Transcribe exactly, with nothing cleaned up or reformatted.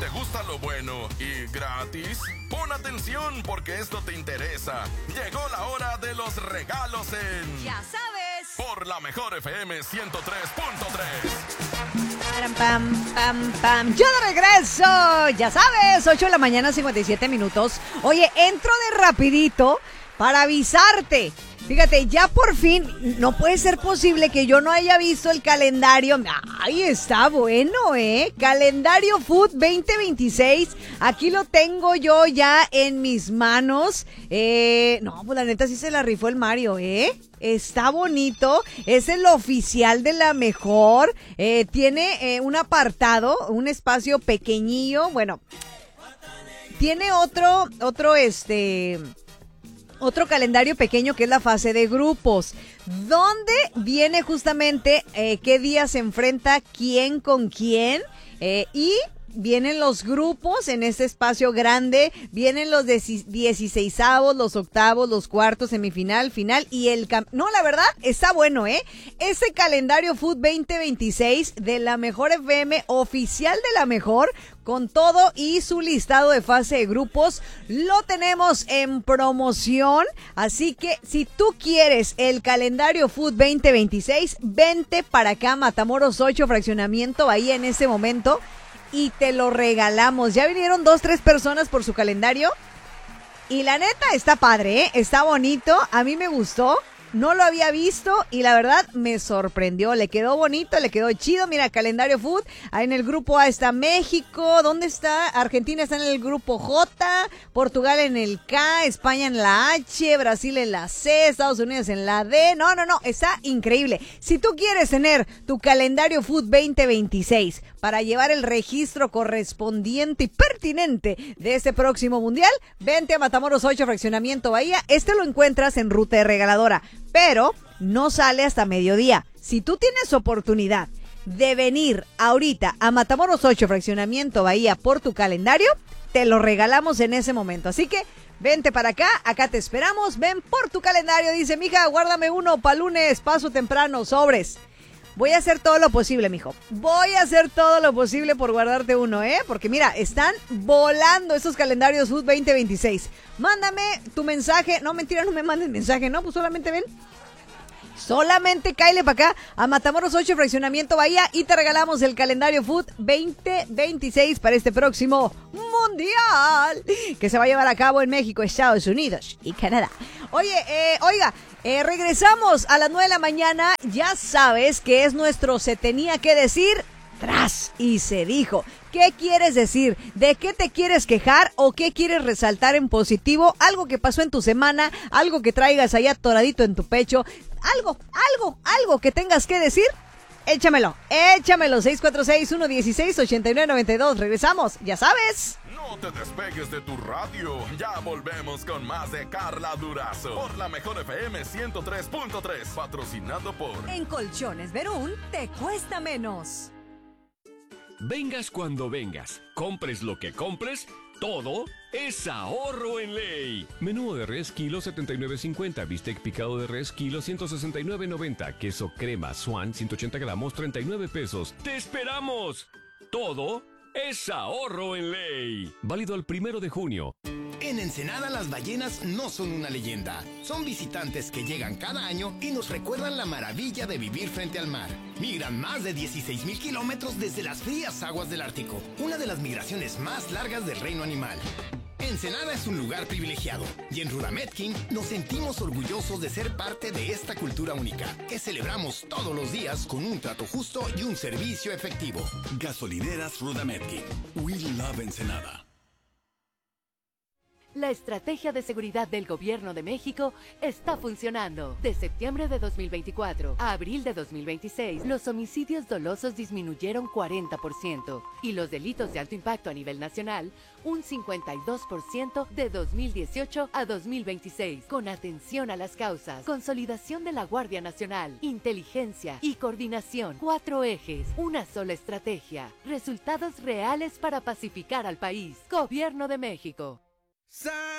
te gusta lo bueno y gratis, pon atención porque esto te interesa. Llegó la hora de los regalos en... Ya sabes. Por la mejor F M ciento tres punto tres. Pam, pam, pam, pam. Yo de regreso. Ya sabes, ocho de la mañana, cincuenta y siete minutos. Oye, entro de rapidito para avisarte. Fíjate, ya por fin, no puede ser posible que yo no haya visto el calendario. Ay, está bueno, ¿eh? Calendario Food veinte veintiséis. Aquí lo tengo yo ya en mis manos. Eh, no, pues la neta sí se la rifó el Mario, ¿eh? Está bonito, es el oficial de la mejor. Eh, tiene eh, un apartado, un espacio pequeñillo. Bueno, tiene otro, otro, este... Otro calendario pequeño que es la fase de grupos, donde viene justamente eh, qué día se enfrenta quién con quién eh, y vienen los grupos en este espacio grande, vienen los dieciseisavos, los octavos, los cuartos, semifinal, final y el... Cam- no, la verdad, está bueno, ¿eh? Ese calendario Food veinte veintiséis de la mejor F M, oficial de la mejor, con todo y su listado de fase de grupos, lo tenemos en promoción. Así que si tú quieres el calendario Food veinte veintiséis, vente para acá, Matamoros ocho, fraccionamiento Bahía en este momento. Y te lo regalamos. Ya vinieron dos, tres personas por su calendario. Y la neta está padre, ¿eh? Está bonito. A mí me gustó. No lo había visto y la verdad me sorprendió. Le quedó bonito, le quedó chido. Mira, calendario Food. Ahí en el grupo A está México. ¿Dónde está? Argentina está en el grupo J. Portugal en el K. España en la H. Brasil en la C. Estados Unidos en la D. No, no, no. Está increíble. Si tú quieres tener tu calendario Food veinte veintiséis para llevar el registro correspondiente y pertinente de este próximo mundial, vente a Matamoros ocho, fraccionamiento Bahía. Este lo encuentras en Ruta de Regaladora, pero no sale hasta mediodía. Si tú tienes oportunidad de venir ahorita a Matamoros ocho, fraccionamiento Bahía por tu calendario, te lo regalamos en ese momento. Así que vente para acá, acá te esperamos, ven por tu calendario. Dice, mija, guárdame uno para lunes, paso temprano, sobres. Voy a hacer todo lo posible, mijo. Voy a hacer todo lo posible por guardarte uno, ¿eh? Porque mira, están volando esos calendarios Food veinte veintiséis. Mándame tu mensaje. No, mentira, no me mandes mensaje, ¿no? Pues solamente ven. Solamente cáele para acá a Matamoros ocho, fraccionamiento Bahía, y te regalamos el calendario Food veinte veintiséis para este próximo mundial que se va a llevar a cabo en México, Estados Unidos y Canadá. Oye, eh, oiga, eh, regresamos a las nueve de la mañana. Ya sabes que es nuestro Se Tenía Que Decir tras y se dijo. ¿Qué quieres decir? ¿De qué te quieres quejar o qué quieres resaltar en positivo? Algo que pasó en tu semana, algo que traigas ahí atoradito en tu pecho, algo, algo, algo que tengas que decir. Échamelo, échamelo, seis cuatro seis, uno uno seis, ocho nueve nueve dos. Regresamos, ya sabes. No te despegues de tu radio. Ya volvemos con más de Carla Durazo por la mejor F M ciento tres punto tres, patrocinado por... En Colchones Verún te cuesta menos. Vengas cuando vengas, compres lo que compres, todo es ahorro en ley. Menú de res kilo setenta y nueve cincuenta, bistec picado de res kilo ciento sesenta y nueve noventa, queso crema Swan ciento ochenta gramos treinta y nueve pesos. ¡Te esperamos! Todo es ahorro en ley. Válido el primero de junio. En Ensenada las ballenas no son una leyenda. Son visitantes que llegan cada año y nos recuerdan la maravilla de vivir frente al mar. Migran más de dieciséis mil kilómetros desde las frías aguas del Ártico, una de las migraciones más largas del reino animal. Ensenada es un lugar privilegiado y en Rudametkin nos sentimos orgullosos de ser parte de esta cultura única que celebramos todos los días con un trato justo y un servicio efectivo. Gasolineras Rudametkin. We love Ensenada. La estrategia de seguridad del Gobierno de México está funcionando. De septiembre de dos mil veinticuatro a abril de dos mil veintiséis, los homicidios dolosos disminuyeron cuarenta por ciento y los delitos de alto impacto a nivel nacional un cincuenta y dos por ciento de dos mil dieciocho a dos mil veintiséis. Con atención a las causas, consolidación de la Guardia Nacional, inteligencia y coordinación. Cuatro ejes, una sola estrategia. Resultados reales para pacificar al país. Gobierno de México.